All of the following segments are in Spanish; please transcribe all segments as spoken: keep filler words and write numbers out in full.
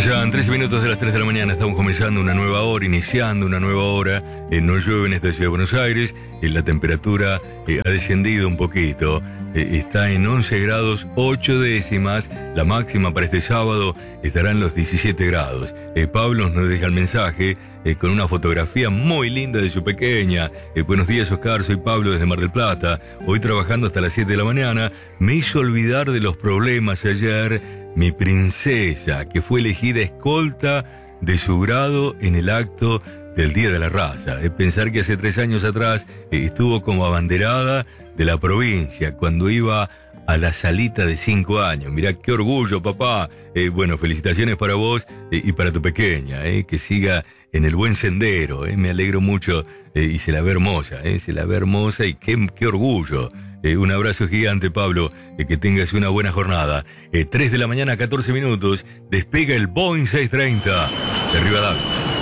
Pasan trece minutos de las tres de la mañana, estamos comenzando una nueva hora, iniciando una nueva hora. Eh, no llueve en esta ciudad de Buenos Aires, eh, la temperatura eh, ha descendido un poquito, eh, está en once grados ocho décimas, la máxima para este sábado estará en los diecisiete grados. Eh, Pablo nos deja el mensaje eh, con una fotografía muy linda de su pequeña. Eh, buenos días, Oscar, soy Pablo desde Mar del Plata, hoy trabajando hasta las siete de la mañana, me hizo olvidar de los problemas ayer. Mi princesa, que fue elegida escolta de su grado en el acto del Día de la Raza. Es pensar que hace tres años atrás eh, estuvo como abanderada de la provincia cuando iba a la salita de cinco años. Mirá qué orgullo, papá. Eh, bueno, felicitaciones para vos eh, y para tu pequeña, eh, que siga en el buen sendero. Eh, me alegro mucho eh, y se la ve hermosa, eh, se la ve hermosa y qué, qué orgullo. Eh, un abrazo gigante, Pablo, eh, que tengas una buena jornada. Eh, tres de la mañana, catorce minutos, despega el Boeing seiscientos treinta de Rivadavia.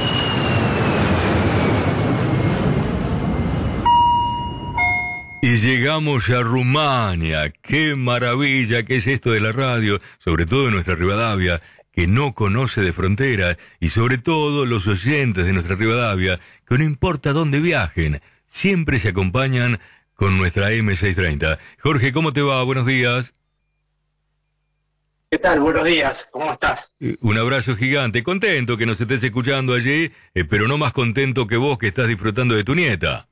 Y llegamos a Rumania. ¡Qué maravilla que es esto de la radio! Sobre todo en nuestra Rivadavia, que no conoce de fronteras, y sobre todo los oyentes de nuestra Rivadavia, que no importa dónde viajen, siempre se acompañan con nuestra eme seiscientos treinta. Jorge, ¿cómo te va? Buenos días. ¿Qué tal? Buenos días. ¿Cómo estás? Eh, un abrazo gigante. Contento que nos estés escuchando allí, eh, pero no más contento que vos que estás disfrutando de tu nieta.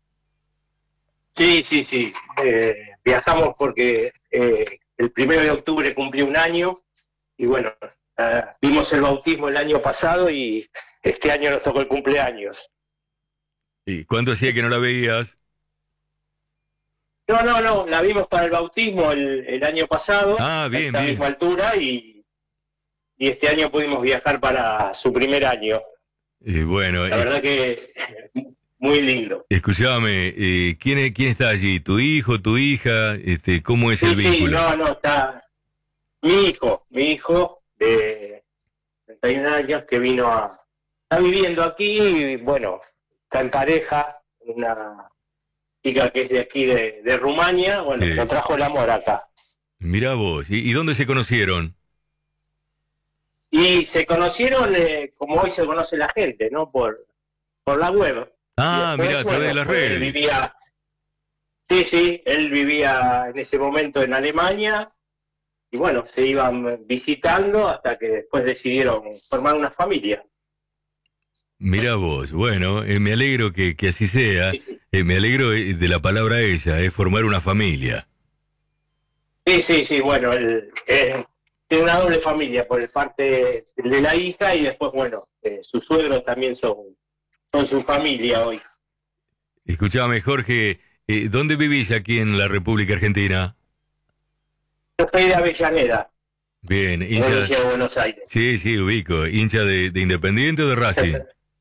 Sí, sí, sí. Eh, viajamos porque eh, el primero de octubre cumplió un año y bueno, eh, vimos el bautismo el año pasado y este año nos tocó el cumpleaños. ¿Y cuánto hacía que no la veías? No, no, no, la vimos para el bautismo el, el año pasado, Ah, bien, a esta bien. misma altura, y, y este año pudimos viajar para su primer año. Eh, bueno, La eh, verdad que muy lindo. escúchame, eh, ¿quién, es- ¿quién está allí? ¿Tu hijo, tu hija? Este, ¿cómo es Sí, el sí, vínculo? no, no, está mi hijo, mi hijo de treinta y un años que vino a... Está viviendo aquí y bueno, está en pareja, una chica que es de aquí de, de Rumania, bueno, Sí. lo trajo el amor acá. Mirá vos, ¿y, y dónde se conocieron? Y se conocieron eh, como hoy se conoce la gente, ¿no? Por, por la web. Ah, Y después, mirá, a través de bueno, las pues, él redes. vivía... Sí, sí, él vivía en ese momento en Alemania y bueno, se iban visitando hasta que después decidieron formar una familia. Mirá vos, bueno, eh, me alegro que, que así sea, Sí, sí. eh, me alegro eh, de la palabra ella, es formar una familia. Sí, sí, sí, bueno, él eh, tiene una doble familia por el parte de la hija y después, bueno, eh, sus suegros también son, son su familia hoy. Escuchame, Jorge, eh, ¿dónde vivís aquí en la República Argentina? Yo soy de Avellaneda, Bien, hincha, provincia de Buenos Aires. sí, sí, ubico, hincha de, de Independiente o de Racing.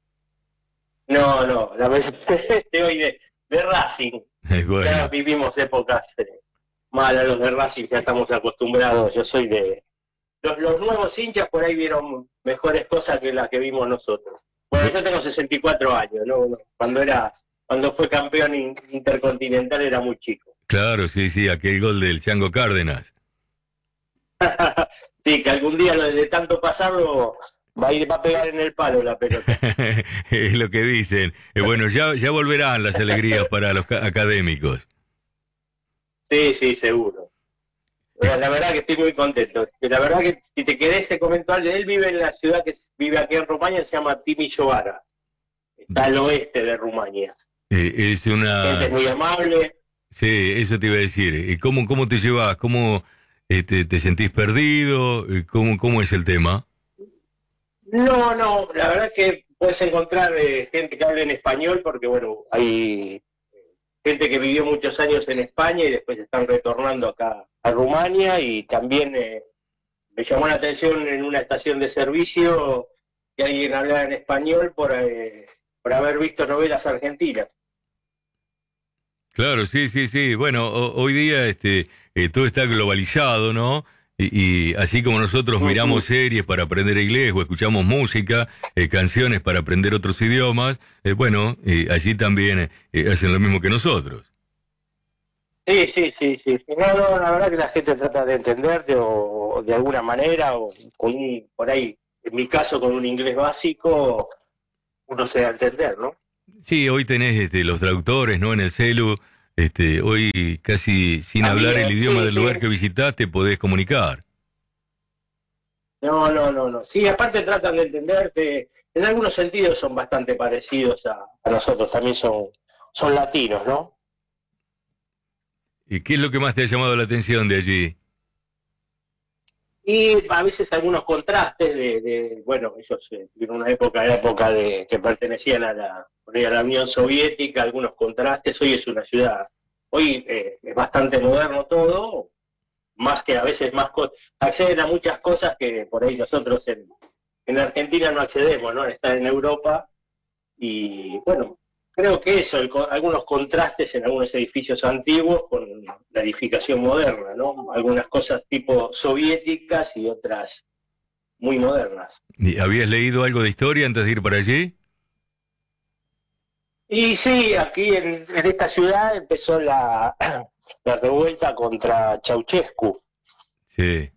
No, no, la verdad de hoy de, de Racing. Eh, Ya bueno, vivimos épocas eh, malas, los de Racing ya estamos acostumbrados. Yo soy de... Los, los nuevos hinchas por ahí vieron mejores cosas que las que vimos nosotros. Bueno, yo tengo sesenta y cuatro años, ¿no? Cuando era, cuando fue campeón in- intercontinental era muy chico. claro, sí, sí, aquel gol del Chango Cárdenas. Sí, que algún día lo de tanto pasarlo va a ir, va a pegar en el palo la pelota. Es lo que dicen. Eh, bueno, ya, ya volverán las alegrías para los ca- académicos. Sí, sí, seguro. Pero la verdad que estoy muy contento. Que La verdad que si te querés te comento algo, él vive en la ciudad que vive aquí en Rumania, se llama Timișoara. Está al oeste de Rumania. Eh, es Gente una... muy amable. Sí, eso te iba a decir. Eh, ¿Cómo, cómo te llevas? ¿Cómo eh, te, te sentís perdido? Eh, ¿Cómo, cómo es el tema? No, no, la verdad es que puedes encontrar eh, gente que hable en español porque, bueno, hay gente que vivió muchos años en España y después están retornando acá a Rumania y también eh, me llamó la atención en una estación de servicio que alguien hablara en español por, eh, por haber visto novelas argentinas. Claro, sí, sí, sí. Bueno, ho- hoy día este, eh, todo está globalizado, ¿no? Y, y así como nosotros miramos series para aprender inglés o escuchamos música, eh, canciones para aprender otros idiomas, eh, bueno, eh, allí también eh, hacen lo mismo que nosotros. Sí, sí, sí, sí. No, no, la verdad que la gente trata de entenderte o, o de alguna manera o con un- por ahí en mi caso con un inglés básico, uno se da a entender, ¿no? Sí, hoy tenés este, los traductores, ¿no? En el celu, este, hoy casi sin hablar También, el idioma sí, del sí. lugar que visitaste podés comunicar. No, no, no, no. Sí, aparte tratan de entenderte. En algunos sentidos son bastante parecidos a, a nosotros. También son, son latinos, ¿no? ¿Y qué es lo que más te ha llamado la atención de allí? Y a veces algunos contrastes de, de bueno, ellos eh, en una época, la época de que pertenecían a la, a la Unión Soviética, algunos contrastes. Hoy es una ciudad, hoy eh, es bastante moderno todo, más que a veces más cosas, acceden a muchas cosas que por ahí nosotros en, en Argentina no accedemos, ¿no? Estar en Europa y bueno, creo que eso, el, algunos contrastes en algunos edificios antiguos con la edificación moderna, ¿no? Algunas cosas tipo soviéticas y otras muy modernas. ¿Y ¿Habías leído algo de historia antes de ir para allí? Y sí, aquí en, en esta ciudad empezó la, la revuelta contra Ceausescu. Sí.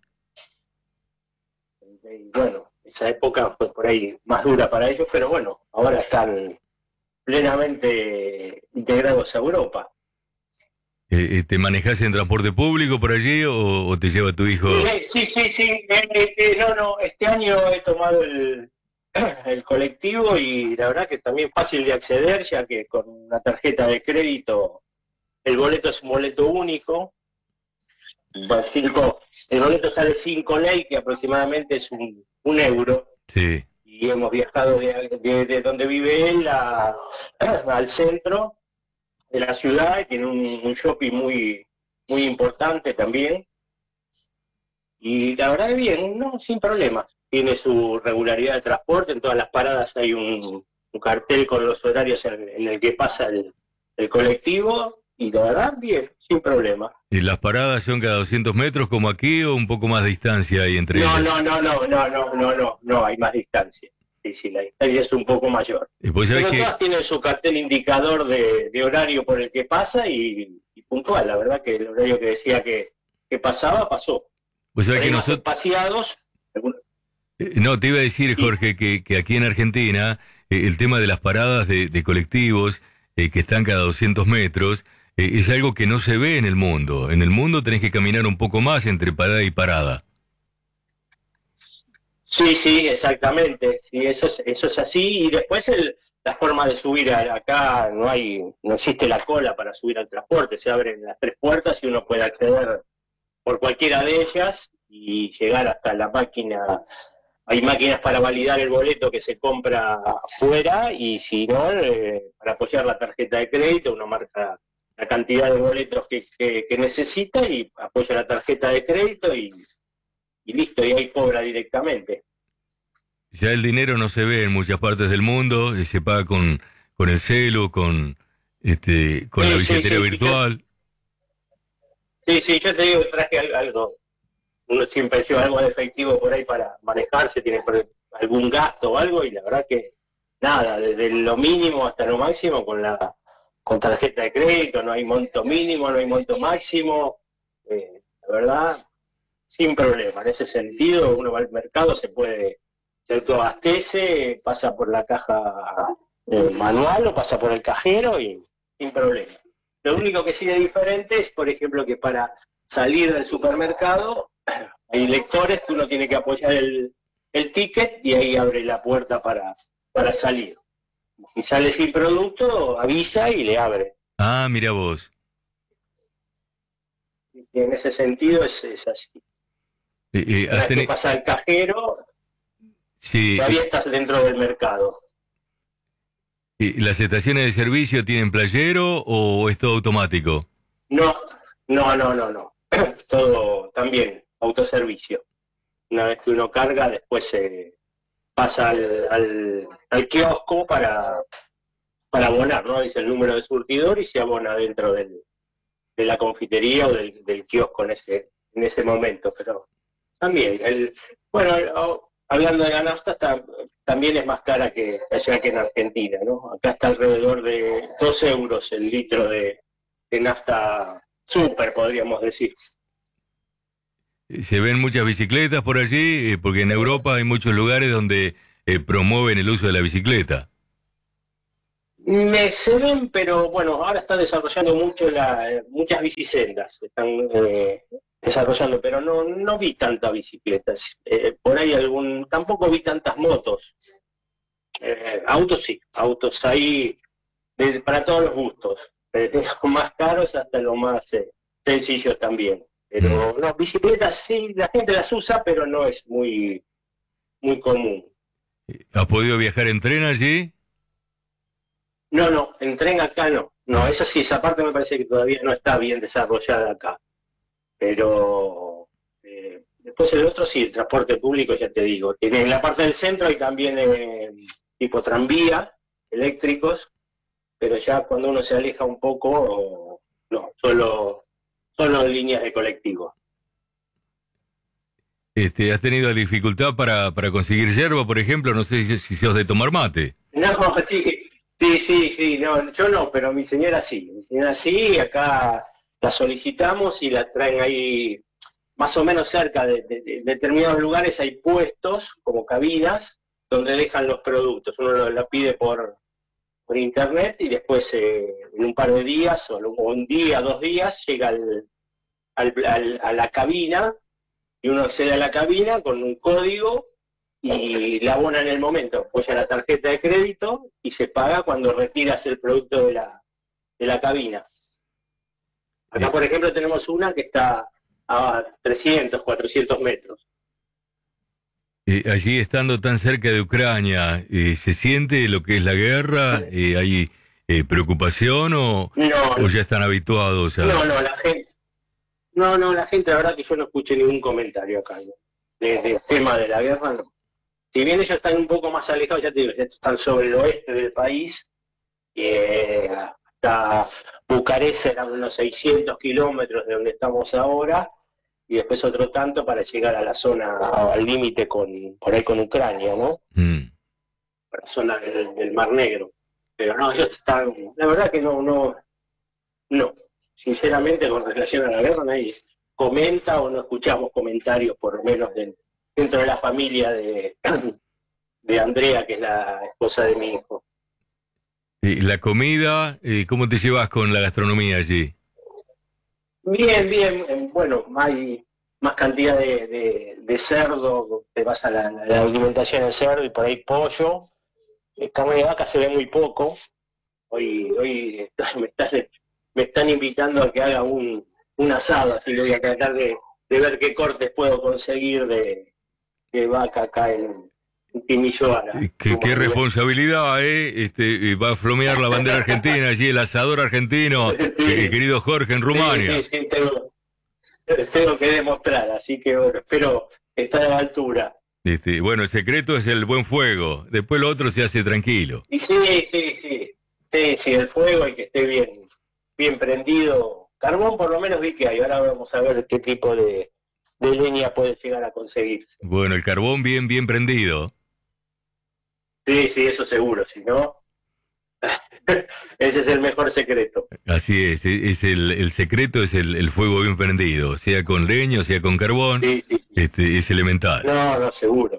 Y bueno, esa época fue por ahí más dura para ellos, pero bueno, ahora están plenamente integrados a Europa. Eh, eh, ¿Te manejás en transporte público por allí o, o te lleva tu hijo? Eh, sí, sí, sí, eh, eh, eh, no, no, este año he tomado el, el colectivo y la verdad que también fácil de acceder, ya que con una tarjeta de crédito el boleto es un boleto único, va cinco, el boleto sale cinco ley, que aproximadamente es un, un euro, Sí. y hemos viajado de, de, de donde vive él a, al centro de la ciudad, y tiene un, un shopping muy, muy importante también, y la verdad que bien, no, sin problemas. Tiene su regularidad de transporte, en todas las paradas hay un, un cartel con los horarios en, en el que pasa el, el colectivo, y la verdad bien, sin problema. ¿Y las paradas son cada doscientos metros como aquí o un poco más de distancia hay entre No, ellas? no, no, no, no, no, no, no, no, hay más distancia. Sí, sí, la distancia es un poco mayor. Y pues sabés Pero que, todas tienen su cartel indicador de, de horario por el que pasa y, y puntual. La verdad que el horario que decía que, que pasaba, pasó. pues Por sabés ahí que más nosotros... espaciados. algunos- No, te iba a decir, Sí, Jorge, que, que aquí en Argentina eh, el tema de las paradas de, de colectivos eh, que están cada doscientos metros eh, es algo que no se ve en el mundo. En el mundo tenés que caminar un poco más entre parada y parada. sí, sí, exactamente. Sí, eso es, eso es así. Y después el, la forma de subir a- acá no hay, no existe la cola para subir al transporte. Se abren las tres puertas y uno puede acceder por cualquiera de ellas y llegar hasta la máquina. Hay máquinas para validar el boleto que se compra afuera y si no, eh, para apoyar la tarjeta de crédito, uno marca la cantidad de boletos que, que, que necesita y apoya la tarjeta de crédito y, y listo, y ahí cobra directamente. Ya el dinero no se ve en muchas partes del mundo, eh, se paga con, con el celu, con, este, con la Sí, sí, billetera sí, sí, yo, virtual. sí, sí, yo te digo que traje algo, uno siempre lleva algo de efectivo por ahí para manejarse, tiene algún gasto o algo y la verdad que nada, desde lo mínimo hasta lo máximo con la con tarjeta de crédito, no hay monto mínimo, no hay monto máximo, eh, la verdad, sin problema. En ese sentido, uno va al mercado, se puede, se autoabastece, pasa por la caja eh, manual o pasa por el cajero y sin problema. Lo Eh, único que sí es diferente es, por ejemplo, que para salir del supermercado hay lectores que uno tiene que apoyar el, el ticket y ahí abre la puerta para, para salir. Si sale sin producto, avisa y le abre. Ah, mira vos. Y en ese sentido es, es así. Eh, eh, Una has vez que teni- pasa el cajero, sí, todavía eh, estás dentro del mercado. eh, ¿las estaciones de servicio tienen playero o es todo automático? No, no, no, no, no. Todo también, autoservicio. Una vez que uno carga, después se pasa al, al, al kiosco para, para abonar, ¿no? Dice el número de surtidor y se abona dentro del, de la confitería o del, del kiosco en ese, en ese momento. Pero también, el, bueno, el- o- hablando de la nafta, está- también es más cara que allá que en Argentina, ¿no? Acá está alrededor de dos euros el litro de, de nafta super, podríamos decir. ¿Se ven muchas bicicletas por allí? Eh, porque en Europa hay muchos lugares donde eh, promueven el uso de la bicicleta. Me se ven, pero bueno, ahora están desarrollando mucho la, eh, muchas bicisendas, están eh, desarrollando, pero no, no vi tantas bicicletas. Eh, por ahí algún, tampoco vi tantas motos. Eh, autos sí, autos ahí de- para todos los gustos, desde los más caros hasta los más eh, sencillos también. Mm. Pero no, bicicletas sí, la gente las usa, pero no es muy, muy común. ¿Has podido viajar en tren allí? No, no, en tren acá no. No, Ah, esa sí, esa parte me parece que todavía no está bien desarrollada acá. Pero eh, después el otro sí, el transporte público, ya te digo. Tiene en la parte del centro hay también eh, tipo tranvía, eléctricos, pero ya cuando uno se aleja un poco, no, solo, solo líneas de colectivo. este, ¿has tenido dificultad para, para conseguir yerba, por ejemplo? No sé si, si sos de tomar mate. No, sí, sí, sí, sí, no, yo no, pero mi señora sí, mi señora sí, acá la solicitamos y la traen ahí más o menos cerca de, de- de determinados lugares hay puestos como cabinas donde dejan los productos. Uno lo, la pide por, por internet y después eh, en un par de días o, o un día, dos días llega al, al- al- a la cabina y uno accede a la cabina con un código y la abona en el momento, apoya la tarjeta de crédito y se paga cuando retiras el producto de la, de la cabina. Acá, Eh, por ejemplo, tenemos una que está a trescientos, cuatrocientos metros. eh, allí estando tan cerca de Ucrania, eh, ¿se siente lo que es la guerra? Eh, ¿hay eh, preocupación o, No, o ya están habituados no, a...? no, la gente, no, no, la gente, la verdad que yo no escuché ningún comentario acá, ¿no? de, del tema de la guerra, no. Si bien ellos están un poco más alejados, ya te digo, ya están sobre el oeste del país, eh, hasta Bucarest serán unos seiscientos kilómetros de donde estamos ahora, y después otro tanto para llegar a la zona, al límite con, por ahí con Ucrania, ¿no? Mm. Para la zona del, del Mar Negro. Pero no, ellos están, la verdad que no, no, no. Sinceramente, con relación a la guerra, nadie comenta o no escuchamos comentarios, por lo menos de- dentro de la familia de, de Andrea, que es la esposa de mi hijo. Eh, la comida, eh, ¿cómo te llevas con la gastronomía allí? Bien, bien, eh, bueno, hay más cantidad de, de, de cerdo, te vas a la, la alimentación en cerdo y por ahí pollo. Eh, carne de vaca se ve muy poco. Hoy, hoy me, están, me están invitando a que haga un, un asado, así que voy a tratar de, de ver qué cortes puedo conseguir de, de vaca acá en, en Timisoara, Eh, qué, qué Rumania. responsabilidad, ¿eh? Este, eh, va a flomear la bandera argentina allí, el asador argentino, eh, Sí, querido Jorge, en sí, sí, Rumania. sí, tengo, tengo que demostrar, así que bueno, espero estar a la altura. Este, bueno, el secreto es el buen fuego, después lo otro se hace tranquilo. Y sí, sí, sí, sí, sí, el fuego y que esté bien, bien prendido. Carbón por lo menos vi que hay, ahora vamos a ver qué tipo de, de leña puede llegar a conseguirse. Bueno, el carbón bien, bien prendido. Sí, sí, eso seguro, si no, ese es el mejor secreto. Así es, e- es el, el secreto es el, el fuego bien prendido, sea con leño, sea con carbón, Sí, sí, sí. este, es elemental. No, no, seguro.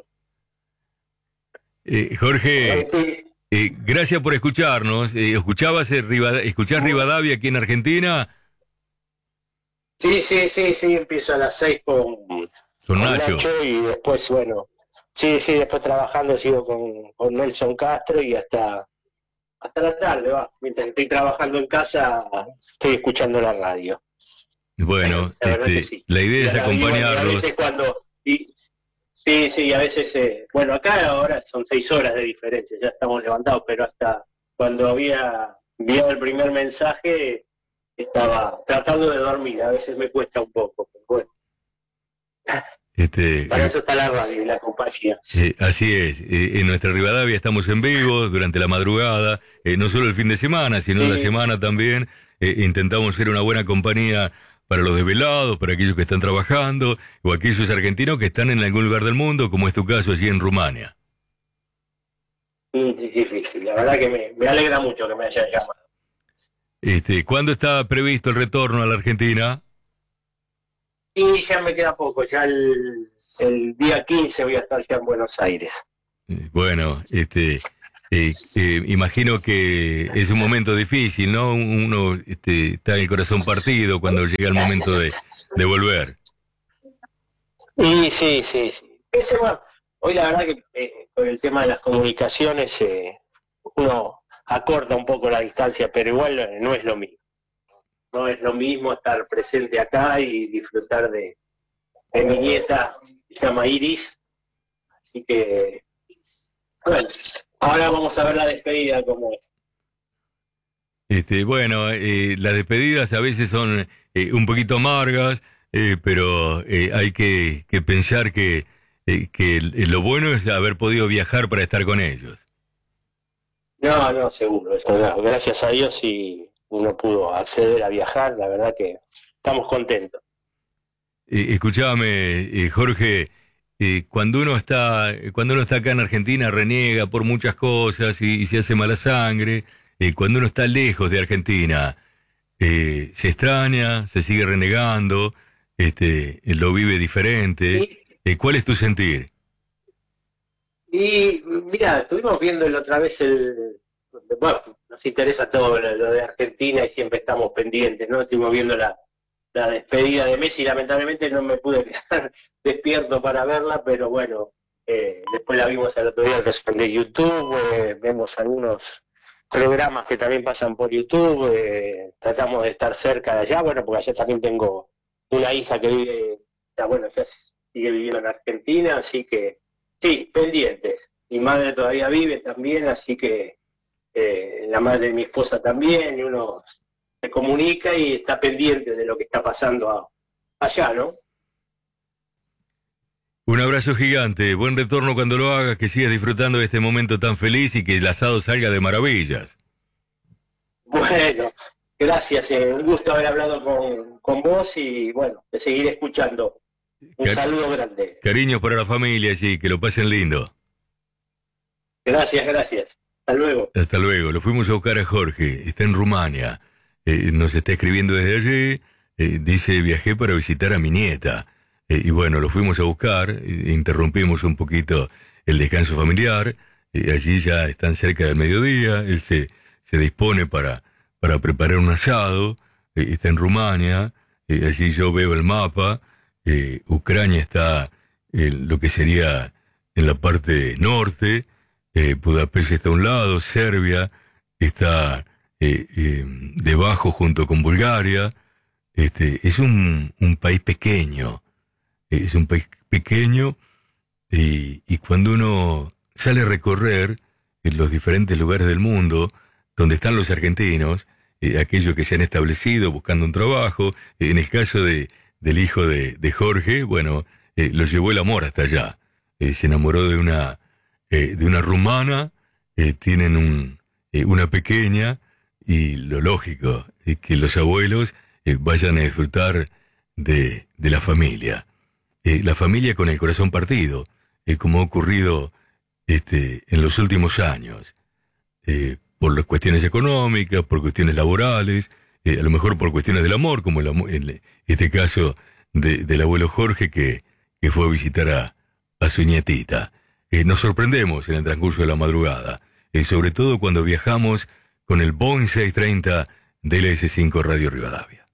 Eh, Jorge, Sí, eh, gracias por escucharnos. Eh, ¿escuchabas eh, Rivada- escuchás Rivadavia aquí en Argentina? sí, sí, sí, sí, empiezo a las seis con, Con con Nacho. Nacho y después, bueno, sí, sí, después trabajando sigo con, con Nelson Castro y hasta, hasta la tarde, va. Mientras estoy trabajando en casa, estoy escuchando la radio. Bueno, La verdad que este, sí. la idea Y es a, y bueno, y a acompañarlos. veces cuando... Y, sí, sí, a veces... Eh, bueno, acá ahora son seis horas de diferencia, ya estamos levantados, pero hasta cuando había enviado el primer mensaje estaba tratando de dormir, a veces me cuesta un poco, pero bueno, para Este, eh, eso está la radio y la compañía. eh, así es. Eh, en nuestra Rivadavia estamos en vivo durante la madrugada, eh, no solo el fin de semana, sino en la Sí, semana también. Eh, intentamos ser una buena compañía para los desvelados, para aquellos que están trabajando, o aquellos argentinos que están en algún lugar del mundo, como es tu caso allí en Rumania. sí, sí, sí, sí, sí, la verdad que me, me alegra mucho que me hayan llamado. Este, ¿cuándo está previsto el retorno a la Argentina? Y ya me queda poco, ya el, el día quince voy a estar ya en Buenos Aires. Bueno, este, eh, eh, imagino que es un momento difícil, ¿no? Uno este, está el corazón partido cuando llega el momento de, de volver. Y sí, sí, sí. Ese, bueno, hoy la verdad que eh, con el tema de las comunicaciones eh, uno acorta un poco la distancia, pero igual eh, no es lo mismo. No es lo mismo estar presente acá y disfrutar de, de mi nieta, que se llama Iris. Así que, bueno, ahora vamos a ver la despedida como es. Este, bueno, eh, las despedidas a veces son eh, un poquito amargas, eh, pero eh, hay que, que pensar que, eh, que lo bueno es haber podido viajar para estar con ellos. No, no, seguro, eso no. Gracias a Dios sí uno pudo acceder a viajar, la verdad que estamos contentos. Eh, escuchame, eh, Jorge, eh, cuando uno está, cuando uno está acá en Argentina reniega por muchas cosas y, y se hace mala sangre. Eh, cuando uno está lejos de Argentina, eh, se extraña, se sigue renegando, este, lo vive diferente. Eh, ¿cuál es tu sentir? Y mira, estuvimos viendo la otra vez el... Bueno, nos interesa todo lo, lo de Argentina y siempre estamos pendientes, ¿no? Estuvimos viendo la, la despedida de Messi, lamentablemente no me pude quedar despierto para verla, pero bueno, eh, después la vimos el otro día de YouTube, eh, vemos algunos programas que también pasan por YouTube, eh, tratamos de estar cerca de allá, bueno, porque allá también tengo una hija que vive, ya bueno, ya sigue viviendo en Argentina, así que sí, pendientes. Mi madre todavía vive también, así que eh, la madre de mi esposa también, y uno se comunica y está pendiente de lo que está pasando a, allá, ¿no? Un abrazo gigante, buen retorno cuando lo hagas, que sigas disfrutando de este momento tan feliz y que el asado salga de maravillas. Bueno, gracias, eh, un gusto haber hablado con, con vos y bueno, de seguir escuchando. Un Car- saludo grande. Cariños para la familia allí, que lo pasen lindo. Gracias, gracias. Hasta luego. Hasta luego. Lo fuimos a buscar a Jorge, está en Rumania. Eh, nos está escribiendo desde allí, eh, dice, viajé para visitar a mi nieta. Eh, y bueno, lo fuimos a buscar, eh, interrumpimos un poquito el descanso familiar, eh, allí ya están cerca del mediodía, él se, se dispone para, para preparar un asado, eh, está en Rumania, eh, allí yo veo el mapa, eh, Ucrania está en lo que sería en la parte norte, eh, Budapest está a un lado, Serbia está eh, eh, debajo junto con Bulgaria, este, es un, un país pequeño, es un país pequeño y, y cuando uno sale a recorrer en los diferentes lugares del mundo donde están los argentinos, eh, aquellos que se han establecido buscando un trabajo, eh, en el caso de, del hijo de, de Jorge, bueno, eh, lo llevó el amor hasta allá, eh, se enamoró de una, eh, de una rumana, eh, tienen un, eh, una pequeña y lo lógico es que los abuelos eh, vayan a disfrutar de, de la familia. Eh, la familia con el corazón partido, eh, como ha ocurrido este, en los últimos años, eh, por las cuestiones económicas, por cuestiones laborales, eh, a lo mejor por cuestiones del amor, como el, en este caso de, del abuelo Jorge que, que fue a visitar a, a su nietita. Eh, nos sorprendemos en el transcurso de la madrugada, eh, sobre todo cuando viajamos con el Boeing seiscientos treinta de L S cinco Radio Rivadavia.